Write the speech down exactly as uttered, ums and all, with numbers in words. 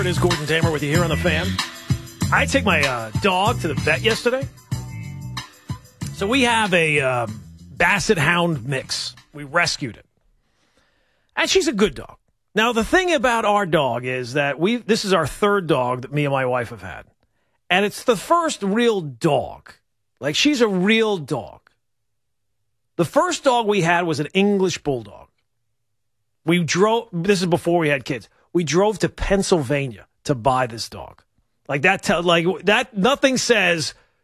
It is Gordon Damer with you here on The Fan. I take my uh, dog to the vet yesterday. So we have a um, Basset Hound mix. We rescued it. And she's a good dog. Now, the thing about our dog is that we this is our third dog that me and my wife have had. And it's the first real dog. Like, she's a real dog. The first dog we had was an English bulldog. We drove, this is before we had kids. We drove to Pennsylvania to buy this dog. Like that, te- like that, nothing says